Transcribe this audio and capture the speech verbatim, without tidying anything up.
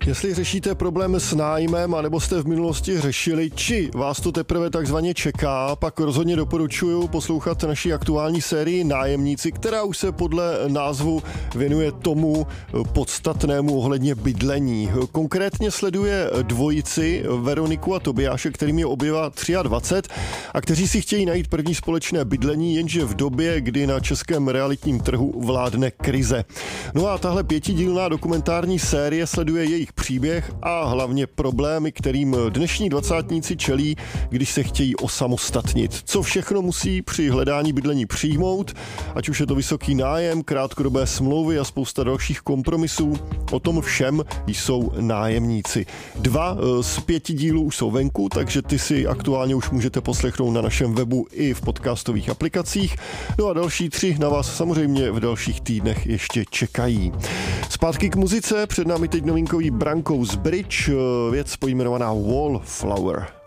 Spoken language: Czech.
Jestli řešíte problém s nájmem, anebo jste v minulosti řešili, či vás to teprve takzvaně čeká, pak rozhodně doporučuji poslouchat naši aktuální sérii Nájemníci, která už se podle názvu věnuje tomu podstatnému ohledně bydlení. Konkrétně sleduje dvojici Veroniku a Tobiáše, kterým je oběva dvacet tři a kteří si chtějí najít první společné bydlení, jenže v době, kdy na českém realitním trhu vládne krize. No a tahle pětidílná dokumentární série sleduje jejich příběh a hlavně problémy, kterým dnešní dvacátníci čelí, když se chtějí osamostatnit. Co všechno musí při hledání bydlení přijmout, ať už je to vysoký nájem, krátkodobé smlouvy a spousta dalších kompromisů, o tom všem jsou Nájemníci. Dva z pěti dílů už jsou venku, takže ty si aktuálně už můžete poslechnout na našem webu i v podcastových aplikacích. No a další tři na vás samozřejmě v dalších týdnech ještě čekají. Zpátky k muzice, před námi teď novinkový Brankos Bridge, věc pojmenovaná Wallflower.